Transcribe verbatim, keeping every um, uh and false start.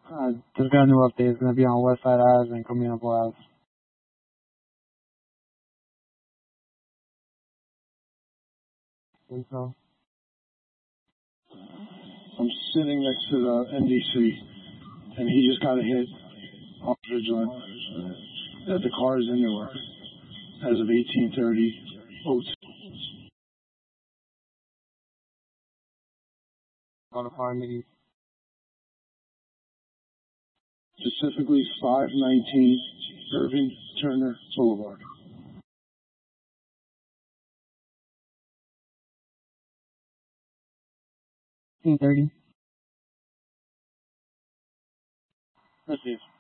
Uh, just got a new update. It's going to be on West Side Ave and Camino Ave. Think so? I'm sitting next to the N D C, and he just got a hit off Vigilant. Uh, the car is in Newark as of eighteen thirty. Oats. Notify me. Specifically five nineteen Irving Turner Boulevard. eighteen thirty. Received.